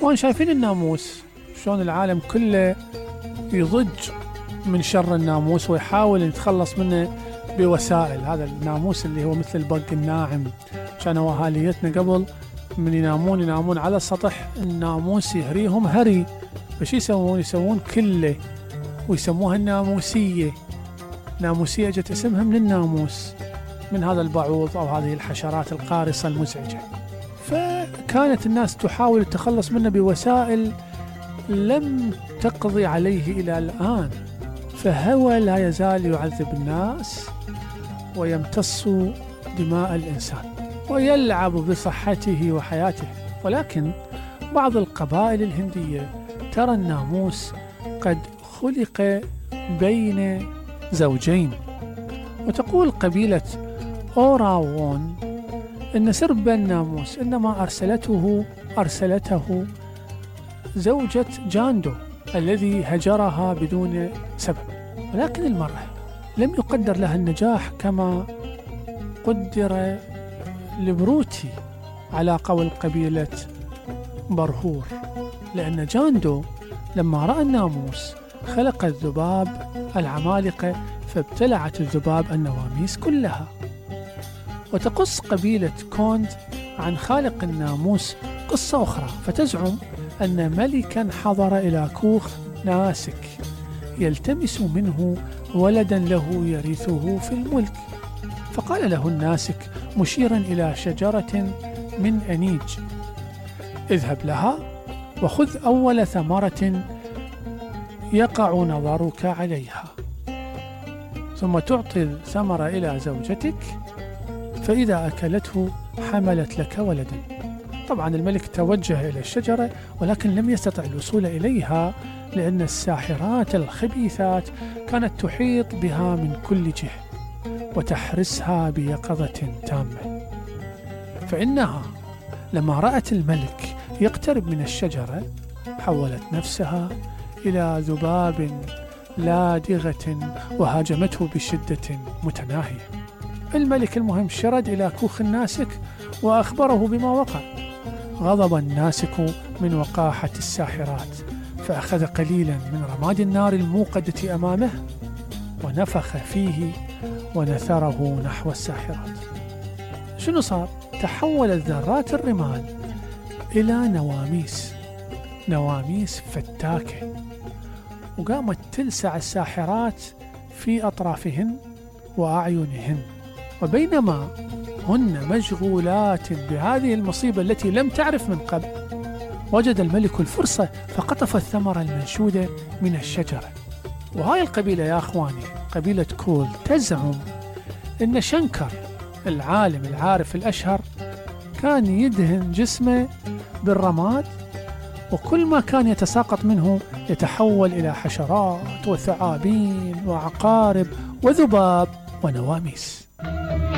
وان شايفين الناموس شلون العالم كله يضج من شر الناموس ويحاول يتخلص منه بوسائل. هذا الناموس اللي هو مثل البق الناعم، كانوا اهاليتنا قبل من ينامون على السطح الناموس يهريهم هري، فش يسوون كله ويسموها الناموسية. ناموسية جت اسمها من الناموس، من هذا البعوض أو هذه الحشرات القارصة المزعجة. فكانت الناس تحاول التخلص منه بوسائل لم تقضي عليه إلى الآن، فهو لا يزال يعذب الناس ويمتص دماء الإنسان ويلعب بصحته وحياته. ولكن بعض القبائل الهندية ترى الناموس قد خلق بين زوجين، وتقول قبيلة أوراوون إن سرب الناموس إنما أرسلته زوجة جاندو الذي هجرها بدون سبب، ولكن المرة لم يقدر لها النجاح كما قدر لبروتي على قول قبيلة برهور، لأن جاندو لما رأى الناموس خلق الذباب العمالقة فابتلعت الذباب النواميس كلها. وتقص قبيلة كوند عن خالق الناموس قصة أخرى، فتزعم أن ملكا حضر إلى كوخ ناسك يلتمس منه ولدا له يرثه في الملك، فقال له الناسك مشيرا إلى شجرة من أنيج: اذهب لها وخذ أول ثمرة يقع نظرك عليها، ثم تعطي الثمرة إلى زوجتك، فإذا أكلته حملت لك ولدا. طبعا الملك توجه إلى الشجرة ولكن لم يستطع الوصول إليها، لأن الساحرات الخبيثات كانت تحيط بها من كل جهة وتحرسها بيقظة تامة. فإنها لما رأت الملك يقترب من الشجرة حولت نفسها إلى ذباب لادغة وهاجمته بشدة متناهية. الملك المهم شرد إلى كوخ الناسك وأخبره بما وقع. غضب الناسك من وقاحة الساحرات، فأخذ قليلا من رماد النار الموقدة أمامه ونفخ فيه ونثره نحو الساحرات. شنو صار؟ تحولت ذرات الرمال إلى نواميس فتاكة، وقامت تلسع الساحرات في أطرافهن وأعينهن. وبينما هن مشغولات بهذه المصيبة التي لم تعرف من قبل، وجد الملك الفرصة فقطف الثمرة المنشودة من الشجرة. وهاي القبيلة يا أخواني قبيلة كول تزعم إن شنكر العالم العارف الأشهر كان يدهن جسمه بالرماد، وكل ما كان يتساقط منه يتحول إلى حشرات وثعابين وعقارب وذباب ونواميس.